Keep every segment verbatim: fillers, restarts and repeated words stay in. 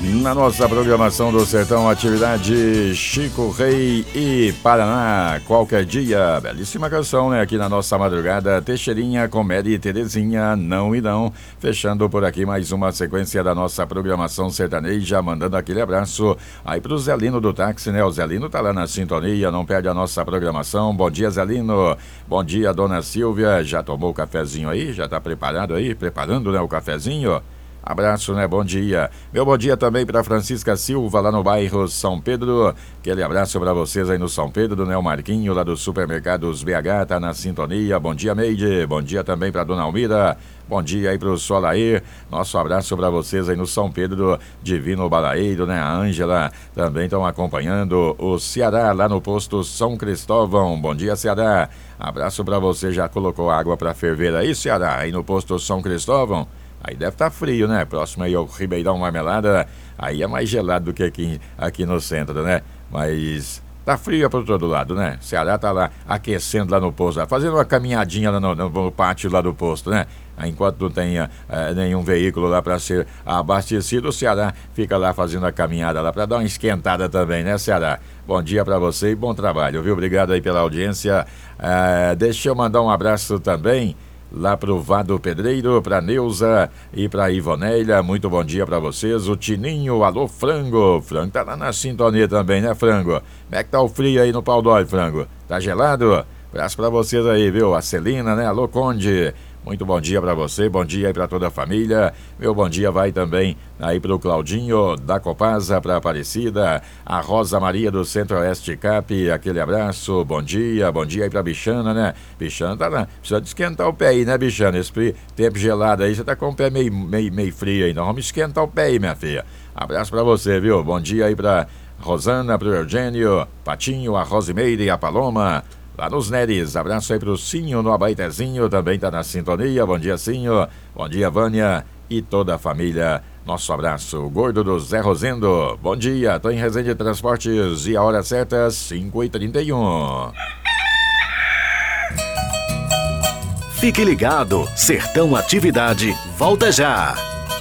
Na nossa programação do Sertão, atividade Chico Rei e Paraná, qualquer dia. Belíssima canção, né? Aqui na nossa madrugada, Teixeirinha, Comédia e Terezinha, não e não. Fechando por aqui mais uma sequência da nossa programação sertaneja, mandando aquele abraço aí pro Zelino do táxi, né? O Zelino tá lá na sintonia, não perde a nossa programação. Bom dia, Zelino. Bom dia, dona Silvia. Já tomou o cafezinho aí? Já tá preparado aí? Preparando, né, o cafezinho? Abraço, né? Bom dia. Meu bom dia também para Francisca Silva, lá no bairro São Pedro. Aquele abraço para vocês aí no São Pedro, né? O Marquinho, lá do Supermercados B H, tá na sintonia. Bom dia, Meide. Bom dia também para Dona Almira. Bom dia aí pro Solair. Nosso abraço para vocês aí no São Pedro, Divino Balaeiro, né? A Ângela também estão acompanhando. O Ceará, lá no posto São Cristóvão. Bom dia, Ceará. Abraço para você. Já colocou água para ferver aí, Ceará? Aí no posto São Cristóvão? Aí deve estar frio, né? Próximo aí ao Ribeirão Marmelada, aí é mais gelado do que aqui, aqui no centro, né? Mas tá frio para todo lado, né? Ceará tá lá aquecendo lá no posto, fazendo uma caminhadinha lá no, no, no pátio lá do posto, né? Enquanto não tenha é, nenhum veículo lá para ser abastecido, o Ceará fica lá fazendo a caminhada lá para dar uma esquentada também, né, Ceará? Bom dia para você e bom trabalho, viu? Obrigado aí pela audiência. É, deixa eu mandar um abraço também lá pro Vado Pedreiro, pra Neuza e pra Ivonélia, muito bom dia pra vocês. O Tininho, alô, Frango. Frango tá lá na sintonia também, né, Frango? Como é que tá o frio aí no Pau d'Ói, Frango? Tá gelado? Abraço pra vocês aí, viu? A Celina, né? Alô, Conde. Muito bom dia pra você, bom dia aí pra toda a família. Meu bom dia vai também aí pro Claudinho da Copasa, pra Aparecida, a Rosa Maria do Centro-Oeste Cap, aquele abraço, bom dia, bom dia aí pra Bichana, né? Bichana tá lá, precisa de esquentar o pé aí, né, Bichana? Esse tempo gelado aí, você tá com o pé meio, meio, meio frio aí, então vamos esquentar o pé aí, minha filha. Abraço pra você, viu? Bom dia aí pra Rosana, pro Eugênio, Patinho, a Rosimeire e a Paloma. Lá nos Neres, abraço aí pro Cinho no Abaetezinho, também tá na sintonia. Bom dia, Cinho. Bom dia, Vânia e toda a família. Nosso abraço, gordo do Zé Rosendo. Bom dia, tô em Resende Transportes e a hora certa, cinco e trinta e um. Fique ligado, Sertão Atividade, volta já.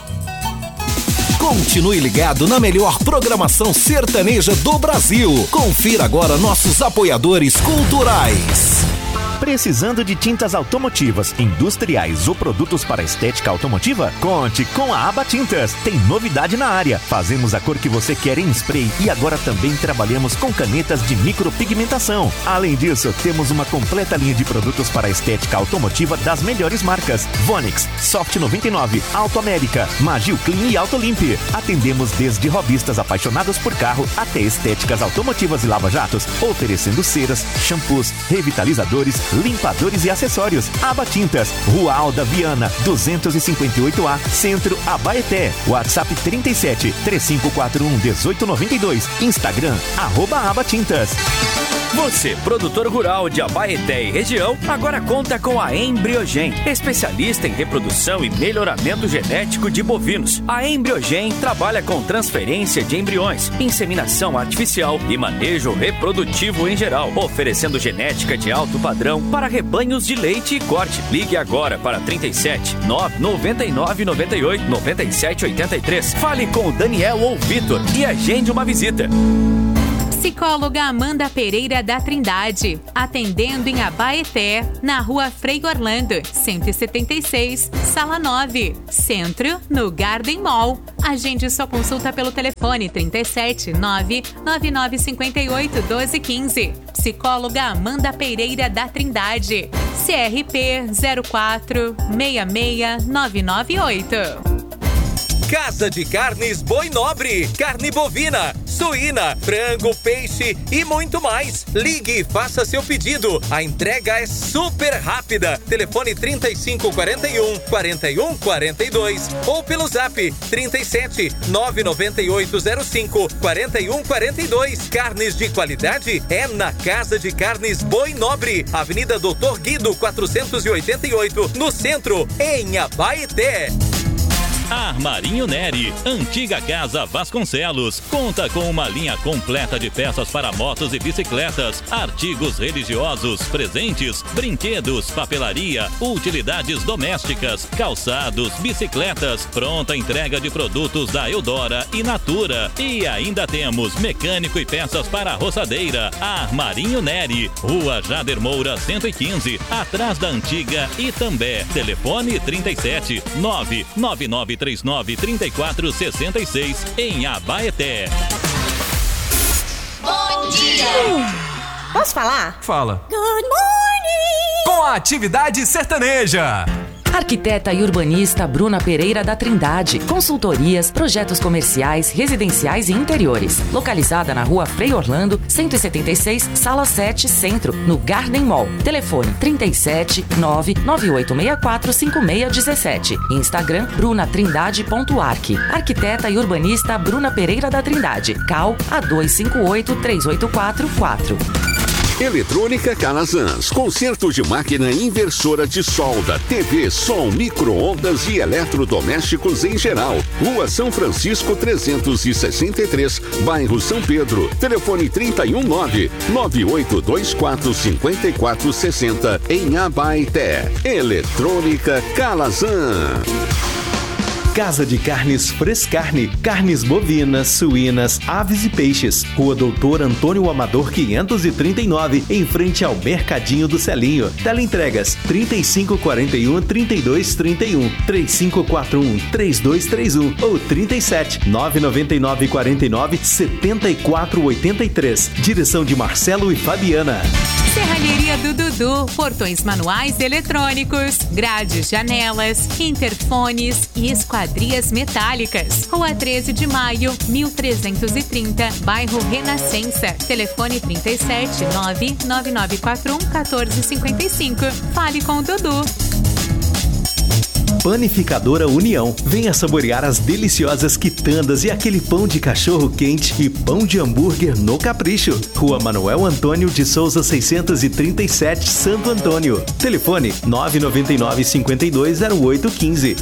Continue ligado na melhor programação sertaneja do Brasil. Confira agora nossos apoiadores culturais. Precisando de tintas automotivas, industriais ou produtos para estética automotiva? Conte com a Aba Tintas. Tem novidade na área. Fazemos a cor que você quer em spray e agora também trabalhamos com canetas de micropigmentação. Além disso, temos uma completa linha de produtos para estética automotiva das melhores marcas: Vonix, Soft noventa e nove, Auto América, Magil Clean e Auto Limp. Atendemos desde hobbyistas apaixonados por carro até estéticas automotivas e lava-jatos, oferecendo ceras, shampoos, revitalizadores, limpadores e acessórios. Aba Tintas, Rua Alda Viana, duzentos e cinquenta e oito A, Centro, Abaeté. WhatsApp trinta e sete, três cinco quatro um, um oito nove dois. Instagram, arroba Aba Tintas. Você, produtor rural de Abaeté e região, agora conta com a Embriogen, especialista em reprodução e melhoramento genético de bovinos. A Embriogen trabalha com transferência de embriões, inseminação artificial e manejo reprodutivo em geral, oferecendo genética de alto padrão para rebanhos de leite e corte. Ligue agora para trinta e sete, nove nove nove nove oito, nove sete oito três. Fale com o Daniel ou Vitor e agende uma visita. Psicóloga Amanda Pereira da Trindade, atendendo em Abaeté, na Rua Frei Orlando, cento e setenta e seis, Sala nove, Centro, no Garden Mall. Agende sua consulta pelo telefone trinta e sete, nove nove nove cinco oito, um dois um cinco. Psicóloga Amanda Pereira da Trindade, C R P zero quatro seis seis nove nove oito. Casa de Carnes Boi Nobre, carne bovina, suína, frango, peixe e muito mais. Ligue e faça seu pedido. A entrega é super rápida. Telefone trinta e cinco, quarenta e um, quarenta e um, quarenta e dois ou pelo zap trinta e sete, nove nove oito zero cinco, quarenta e um, quarenta e dois. Carnes de qualidade é na Casa de Carnes Boi Nobre, Avenida Doutor Guido quatrocentos e oitenta e oito, no centro, em Abaeté. Armarinho Neri, antiga Casa Vasconcelos, conta com uma linha completa de peças para motos e bicicletas, artigos religiosos, presentes, brinquedos, papelaria, utilidades domésticas, calçados, bicicletas, pronta entrega de produtos da Eudora e Natura. E ainda temos mecânico e peças para roçadeira. Armarinho Neri, Rua Jader Moura cento e quinze, atrás da antiga Itambé. Telefone trinta e sete, nove nove nove três nove, três quatro seis seis em Abaeté. Bom dia! Posso falar? Fala. Good morning! Com a atividade sertaneja. Arquiteta e urbanista Bruna Pereira da Trindade. Consultorias, projetos comerciais, residenciais e interiores. Localizada na Rua Frei Orlando, cento e setenta e seis, Sala sete, Centro, no Garden Mall. Telefone trinta e sete, nove nove oito seis quatro cinco seis um sete. Instagram brunatrindade.arc. Arquiteta e urbanista Bruna Pereira da Trindade. Cal A dois cinco oito, três oito quatro quatro. Eletrônica Calazans, consertos de máquina inversora de solda, T V, som, micro-ondas e eletrodomésticos em geral. Rua São Francisco trezentos e sessenta e três, bairro São Pedro. Telefone trinta e um, nove nove oito dois quatro cinco quatro seis zero em Abaeté. Eletrônica Calazans. Casa de Carnes Frescarne, carnes bovinas, suínas, aves e peixes. Rua Doutor Antônio Amador quinhentos e trinta e nove, em frente ao Mercadinho do Celinho. Teleentregas trinta e cinco, quarenta e um, trinta e dois, trinta e um, trinta e cinco, quarenta e um, trinta e dois trinta e um ou trinta e sete, nove nove nove, quarenta e nove, setenta e quatro oitenta e três. Direção de Marcelo e Fabiana. Serralheria do Dudu, portões manuais e eletrônicos, grades, janelas, interfones e esquadrias metálicas. Rua treze de maio, mil trezentos e trinta, bairro Renascença. Telefone trinta e sete, nove nove nove quatro um, um quatro cinco cinco. Fale com o Dudu. Panificadora União. Venha saborear as deliciosas quitandas e aquele pão de cachorro quente e pão de hambúrguer no capricho. Rua Manuel Antônio de Souza seiscentos e trinta e sete, Santo Antônio. Telefone nove nove nove, cinco dois zero oito um cinco.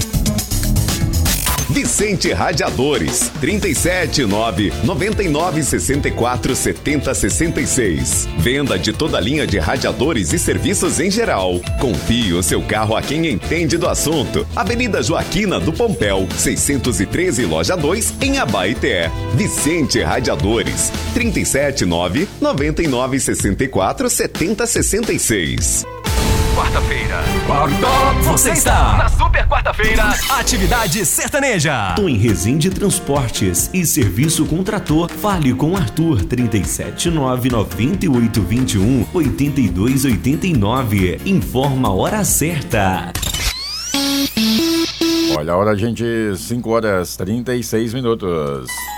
Vicente Radiadores, trinta e sete, nove nove nove, sessenta e quatro, setenta, sessenta e seis. Venda de toda a linha de radiadores e serviços em geral. Confie o seu carro a quem entende do assunto. Avenida Joaquina do Pompéu, seiscentos e treze, Loja dois, em Abaeté. Vicente Radiadores, trinta e sete, nove nove nove, sessenta e quatro, setenta, sessenta e seis. Quarta-feira. Quarta! Você está na Super Quarta-feira. Atividade sertaneja. Tô em Resende Transportes e Serviço com Trator. Fale com Arthur, trinta e sete, nove nove oito, vinte e um, oitenta e dois, oitenta e nove. Informa a hora certa. Olha a hora, gente, cinco horas e trinta e seis minutos.